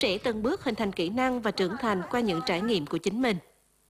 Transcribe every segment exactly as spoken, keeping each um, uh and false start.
Trẻ từng bước hình thành kỹ năng và trưởng thành qua những trải nghiệm của chính mình.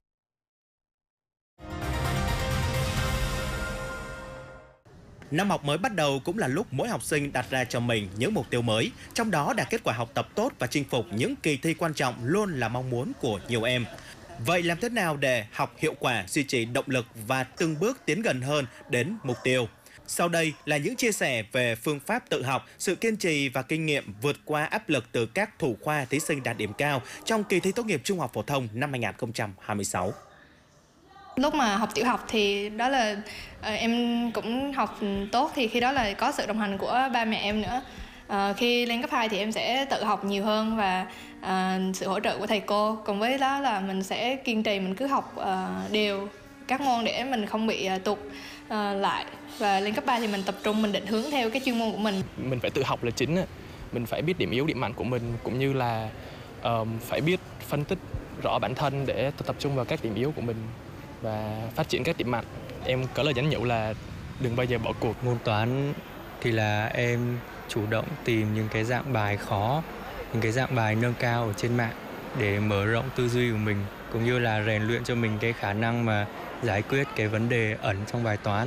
Năm học mới bắt đầu cũng là lúc mỗi học sinh đặt ra cho mình những mục tiêu mới, trong đó đạt kết quả học tập tốt và chinh phục những kỳ thi quan trọng luôn là mong muốn của nhiều em. Vậy làm thế nào để học hiệu quả, duy trì động lực và từng bước tiến gần hơn đến mục tiêu? Sau đây là những chia sẻ về phương pháp tự học, sự kiên trì và kinh nghiệm vượt qua áp lực từ các thủ khoa thí sinh đạt điểm cao trong kỳ thi tốt nghiệp trung học phổ thông năm hai nghìn không trăm hai mươi sáu. Lúc mà học tiểu học thì đó là uh, em cũng học tốt, thì khi đó là có sự đồng hành của ba mẹ em nữa. Uh, khi lên cấp hai thì em sẽ tự học nhiều hơn và uh, sự hỗ trợ của thầy cô. Cùng với đó là mình sẽ kiên trì, mình cứ học uh, đều các môn để mình không bị uh, tụt uh, lại. Và lên cấp ba thì mình tập trung, mình định hướng theo cái chuyên môn của mình. Mình phải tự học là chính, mình phải biết điểm yếu, điểm mạnh của mình, cũng như là uh, phải biết phân tích rõ bản thân để tập trung vào các điểm yếu của mình và phát triển các điểm mạnh. Em có lời nhắn nhủ là đừng bao giờ bỏ cuộc. Môn toán thì là em chủ động tìm những cái dạng bài khó, những cái dạng bài nâng cao ở trên mạng để mở rộng tư duy của mình, cũng như là rèn luyện cho mình cái khả năng mà giải quyết cái vấn đề ẩn trong bài toán.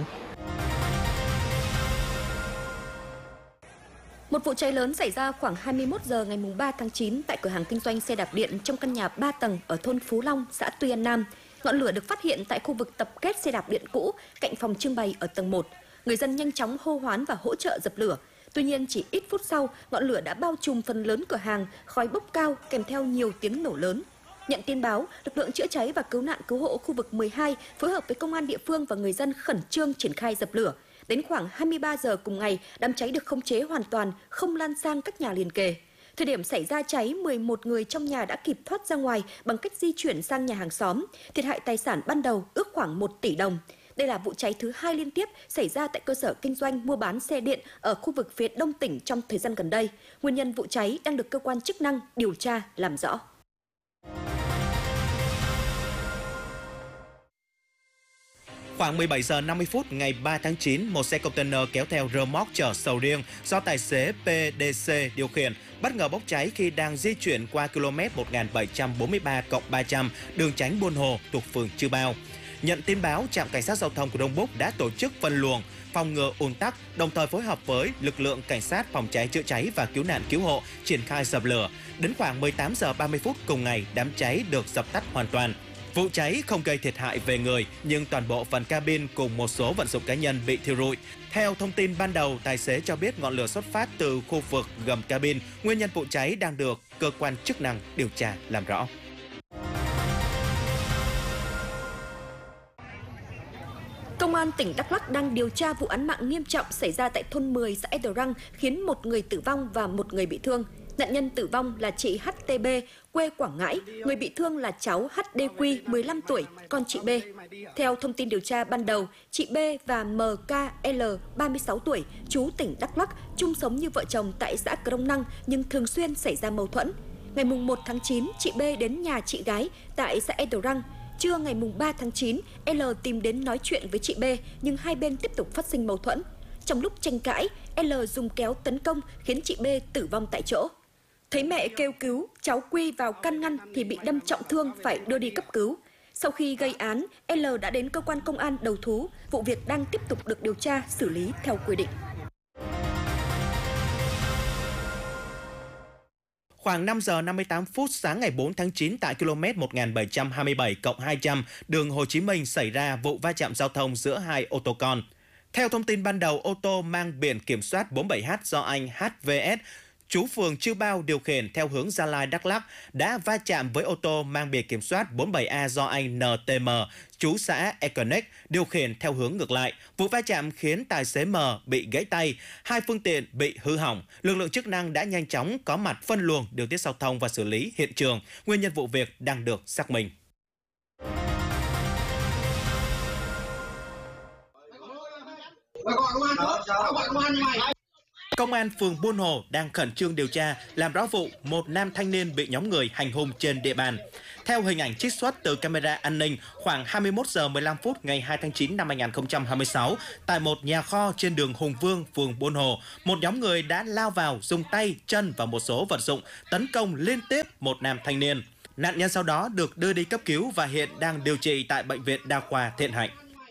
Một vụ cháy lớn xảy ra khoảng hai mươi mốt giờ ngày ba tháng chín tại cửa hàng kinh doanh xe đạp điện trong căn nhà ba tầng ở thôn Phú Long, xã Tuy An Nam. Ngọn lửa được phát hiện tại khu vực tập kết xe đạp điện cũ cạnh phòng trưng bày ở tầng một. Người dân nhanh chóng hô hoán và hỗ trợ dập lửa. Tuy nhiên chỉ ít phút sau, ngọn lửa đã bao trùm phần lớn cửa hàng, khói bốc cao kèm theo nhiều tiếng nổ lớn. Nhận tin báo, lực lượng chữa cháy và cứu nạn cứu hộ khu vực mười hai phối hợp với công an địa phương và người dân khẩn trương triển khai dập lửa. Đến khoảng hai mươi ba giờ cùng ngày, đám cháy được khống chế hoàn toàn, không lan sang các nhà liền kề. Thời điểm xảy ra cháy, mười một người trong nhà đã kịp thoát ra ngoài bằng cách di chuyển sang nhà hàng xóm. Thiệt hại tài sản ban đầu ước khoảng một tỷ đồng. Đây là vụ cháy thứ hai liên tiếp xảy ra tại cơ sở kinh doanh mua bán xe điện ở khu vực phía đông tỉnh trong thời gian gần đây. Nguyên nhân vụ cháy đang được cơ quan chức năng điều tra làm rõ. Khoảng mười bảy giờ năm mươi phút ngày ba tháng chín, một xe container kéo theo rơ moóc chở sầu riêng do tài xế pê đê xê điều khiển bất ngờ bốc cháy khi đang di chuyển qua km một nghìn bảy trăm bốn mươi ba cộng ba trăm đường Chánh Buôn Hồ thuộc phường Chư Bao. Nhận tin báo, trạm cảnh sát giao thông của Đông Búc đã tổ chức phân luồng, phòng ngừa ùn tắc, đồng thời phối hợp với lực lượng cảnh sát phòng cháy chữa cháy và cứu nạn cứu hộ triển khai dập lửa. Đến khoảng mười tám giờ ba mươi phút cùng ngày, đám cháy được dập tắt hoàn toàn. Vụ cháy không gây thiệt hại về người, nhưng toàn bộ phần cabin cùng một số vận dụng cá nhân bị thiêu rụi. Theo thông tin ban đầu, tài xế cho biết ngọn lửa xuất phát từ khu vực gầm cabin. Nguyên nhân vụ cháy đang được cơ quan chức năng điều tra làm rõ. Công an tỉnh Đắk Lắk đang điều tra vụ án mạng nghiêm trọng xảy ra tại thôn mười, xã Ea Răng, khiến một người tử vong và một người bị thương. Nạn nhân tử vong là chị hát tê bê, quê Quảng Ngãi, người bị thương là cháu hát đê quy, mười lăm tuổi, con chị B. Theo thông tin điều tra ban đầu, chị B và em ca lờ, ba mươi sáu tuổi, trú tỉnh Đắk Lắk, chung sống như vợ chồng tại xã Crong Năng nhưng thường xuyên xảy ra mâu thuẫn. Ngày một tháng chín, chị B đến nhà chị gái tại xã Ea Răng. Trưa ngày ba tháng chín, L tìm đến nói chuyện với chị B nhưng hai bên tiếp tục phát sinh mâu thuẫn. Trong lúc tranh cãi, L dùng kéo tấn công khiến chị B tử vong tại chỗ. Thấy mẹ kêu cứu, cháu Quy vào can ngăn thì bị đâm trọng thương phải đưa đi cấp cứu. Sau khi gây án, L đã đến cơ quan công an đầu thú, vụ việc đang tiếp tục được điều tra xử lý theo quy định. Khoảng năm giờ năm mươi tám phút sáng ngày bốn tháng chín tại km một nghìn bảy trăm hai mươi bảy cộng hai trăm đường Hồ Chí Minh xảy ra vụ va chạm giao thông giữa hai ô tô con. Theo thông tin ban đầu, ô tô mang biển kiểm soát bốn mươi bảy H do anh hát vê ét, trú phường Chư Bao điều khiển theo hướng Gia Lai Đắk Lắk đã va chạm với ô tô mang biển kiểm soát bốn mươi bảy A do anh en tê em, trú xã Econex điều khiển theo hướng ngược lại. Vụ va chạm khiến tài xế M bị gãy tay, hai phương tiện bị hư hỏng. Lực lượng chức năng đã nhanh chóng có mặt phân luồng, điều tiết giao thông và xử lý hiện trường. Nguyên nhân vụ việc đang được xác minh. Công an phường Buôn Hồ đang khẩn trương điều tra, làm rõ vụ một nam thanh niên bị nhóm người hành hung trên địa bàn. Theo hình ảnh trích xuất từ camera an ninh, khoảng hai mươi mốt giờ mười lăm phút ngày hai tháng chín năm hai nghìn không trăm hai mươi sáu, tại một nhà kho trên đường Hùng Vương, phường Buôn Hồ, một nhóm người đã lao vào dùng tay, chân và một số vật dụng tấn công liên tiếp một nam thanh niên. Nạn nhân sau đó được đưa đi cấp cứu và hiện đang điều trị tại Bệnh viện Đa khoa Thiện Hạnh.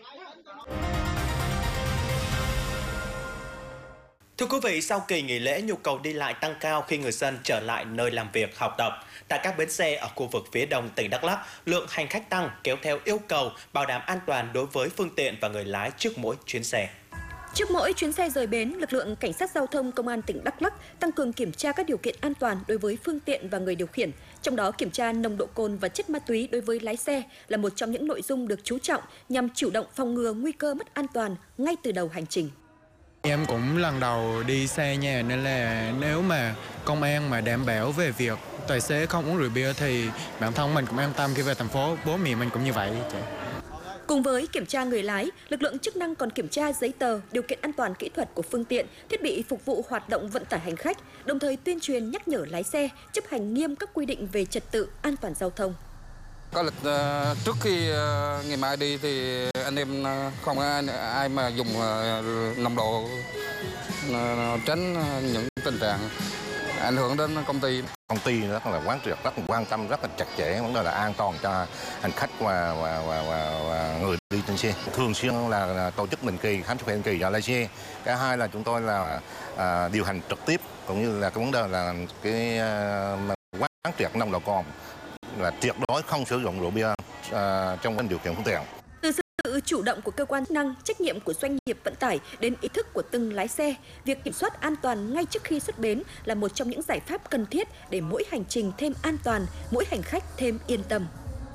Thưa quý vị, sau kỳ nghỉ lễ, nhu cầu đi lại tăng cao khi người dân trở lại nơi làm việc, học tập. Tại các bến xe ở khu vực phía đông tỉnh Đắk Lắk, lượng hành khách tăng kéo theo yêu cầu bảo đảm an toàn đối với phương tiện và người lái trước mỗi chuyến xe. Trước mỗi chuyến xe rời bến, lực lượng cảnh sát giao thông công an tỉnh Đắk Lắk tăng cường kiểm tra các điều kiện an toàn đối với phương tiện và người điều khiển. Trong đó, kiểm tra nồng độ cồn và chất ma túy đối với lái xe là một trong những nội dung được chú trọng nhằm chủ động phòng ngừa nguy cơ mất an toàn ngay từ đầu hành trình. Em cũng lần đầu đi xe nha, nên là nếu mà công an mà đảm bảo về việc tài xế không uống rượu bia thì bản thân mình cũng an tâm khi về thành phố, bố mẹ mình cũng như vậy. Cùng với kiểm tra người lái, lực lượng chức năng còn kiểm tra giấy tờ, điều kiện an toàn kỹ thuật của phương tiện, thiết bị phục vụ hoạt động vận tải hành khách, đồng thời tuyên truyền nhắc nhở lái xe chấp hành nghiêm các quy định về trật tự an toàn giao thông. Có lịch uh, trước khi uh, ngày mai đi thì anh em uh, không ai, ai mà dùng uh, nồng độ uh, tránh những tình trạng ảnh hưởng đến công ty. Công ty rất là quán triệt, rất là quan tâm, rất là chặt chẽ vấn đề là an toàn cho hành khách và, và, và, và, và người đi trên xe. Thường xuyên là, là tổ chức định kỳ, khám sức khỏe định kỳ cho lái xe. Cái hai là chúng tôi là à, điều hành trực tiếp, cũng như là cái vấn đề là cái à, quán triệt nồng độ cồn, là tuyệt đối không sử dụng rượu bia à, trong điều khiển phương tiện. Từ sự chủ động của cơ quan chức năng, trách nhiệm của doanh nghiệp vận tải đến ý thức của từng lái xe, việc kiểm soát an toàn ngay trước khi xuất bến là một trong những giải pháp cần thiết để mỗi hành trình thêm an toàn, mỗi hành khách thêm yên tâm.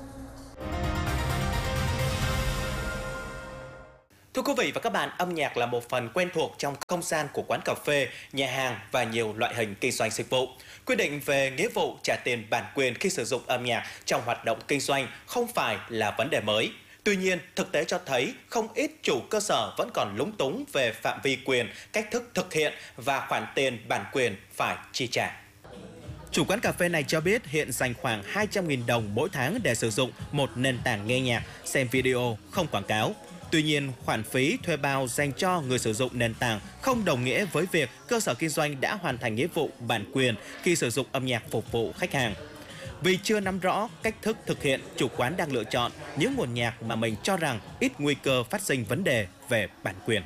Thưa quý vị và các bạn, âm nhạc là một phần quen thuộc trong không gian của quán cà phê, nhà hàng và nhiều loại hình kinh doanh dịch vụ. Quy định về nghĩa vụ trả tiền bản quyền khi sử dụng âm nhạc trong hoạt động kinh doanh không phải là vấn đề mới. Tuy nhiên, thực tế cho thấy không ít chủ cơ sở vẫn còn lúng túng về phạm vi quyền, cách thức thực hiện và khoản tiền bản quyền phải chi trả. Chủ quán cà phê này cho biết hiện dành khoảng hai trăm nghìn đồng mỗi tháng để sử dụng một nền tảng nghe nhạc, xem video, không quảng cáo. Tuy nhiên, khoản phí thuê bao dành cho người sử dụng nền tảng không đồng nghĩa với việc cơ sở kinh doanh đã hoàn thành nghĩa vụ bản quyền khi sử dụng âm nhạc phục vụ khách hàng. Vì chưa nắm rõ cách thức thực hiện, chủ quán đang lựa chọn những nguồn nhạc mà mình cho rằng ít nguy cơ phát sinh vấn đề về bản quyền.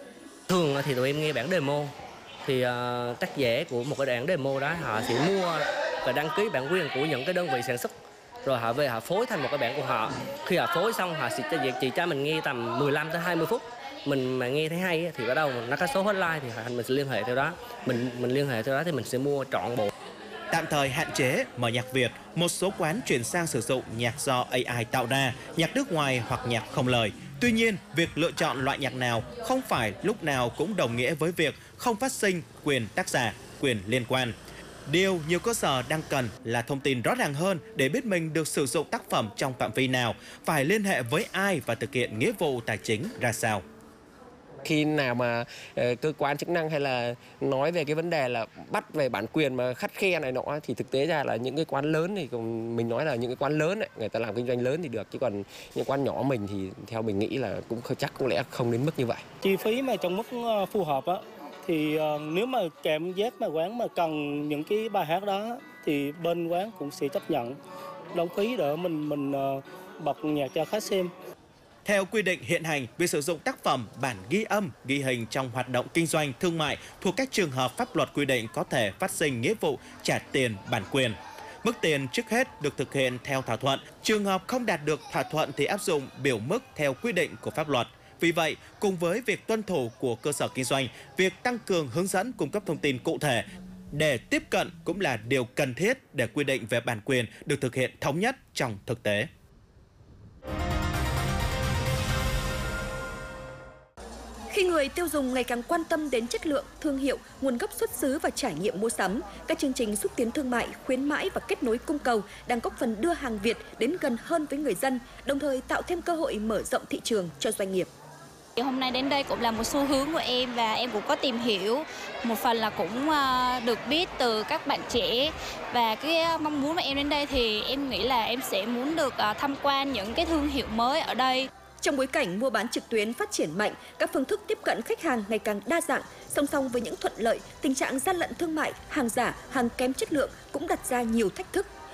Thường thì tụi em nghe bản demo, thì uh, tác giả của một cái đoạn demo đó họ sẽ mua và đăng ký bản quyền của những cái đơn vị sản xuất, rồi họ về họ phối thành một cái bản của họ. Khi họ phối xong họ sẽ chỉ cho mình nghe tầm mười lăm tới hai mươi phút. Mình mà nghe thấy hay thì bắt đầu nó có số hotline thì mình sẽ liên hệ theo đó. Mình mình liên hệ theo đó thì mình sẽ mua trọn bộ. Tạm thời hạn chế mở nhạc Việt, một số quán chuyển sang sử dụng nhạc do a i tạo ra, nhạc nước ngoài hoặc nhạc không lời. Tuy nhiên, việc lựa chọn loại nhạc nào không phải lúc nào cũng đồng nghĩa với việc không phát sinh quyền tác giả, quyền liên quan. Điều nhiều cơ sở đang cần là thông tin rõ ràng hơn để biết mình được sử dụng tác phẩm trong phạm vi nào, phải liên hệ với ai và thực hiện nghĩa vụ tài chính ra sao. Khi nào mà uh, cơ quan chức năng hay là nói về cái vấn đề là bắt về bản quyền mà khắt khe này nọ thì thực tế ra là những cái quán lớn thì mình nói là những cái quán lớn ấy, người ta làm kinh doanh lớn thì được, chứ còn những quán nhỏ mình thì theo mình nghĩ là cũng chắc có lẽ không đến mức như vậy. Chi phí mà trong mức phù hợp á thì uh, nếu mà cảm giác mà quán mà cần những cái bài hát đó thì bên quán cũng sẽ chấp nhận đóng phí để mình mình uh, bật nhạc cho khách xem. Theo quy định hiện hành, việc sử dụng tác phẩm, bản ghi âm, ghi hình trong hoạt động kinh doanh, thương mại thuộc các trường hợp pháp luật quy định có thể phát sinh nghĩa vụ trả tiền bản quyền. Mức tiền trước hết được thực hiện theo thỏa thuận. Trường hợp không đạt được thỏa thuận thì áp dụng biểu mức theo quy định của pháp luật. Vì vậy, cùng với việc tuân thủ của cơ sở kinh doanh, việc tăng cường hướng dẫn cung cấp thông tin cụ thể để tiếp cận cũng là điều cần thiết để quy định về bản quyền được thực hiện thống nhất trong thực tế. Khi người tiêu dùng ngày càng quan tâm đến chất lượng, thương hiệu, nguồn gốc xuất xứ và trải nghiệm mua sắm, các chương trình xúc tiến thương mại, khuyến mãi và kết nối cung cầu đang góp phần đưa hàng Việt đến gần hơn với người dân, đồng thời tạo thêm cơ hội mở rộng thị trường cho doanh nghiệp. Hôm nay đến đây cũng là một xu hướng của em và em cũng có tìm hiểu, một phần là cũng được biết từ các bạn trẻ, và cái mong muốn mà em đến đây thì em nghĩ là em sẽ muốn được tham quan những cái thương hiệu mới ở đây. Trong bối cảnh mua bán trực tuyến phát triển mạnh, các phương thức tiếp cận khách hàng ngày càng đa dạng, song song với những thuận lợi, tình trạng gian lận thương mại, hàng giả, hàng kém chất lượng cũng đặt ra nhiều thách thức.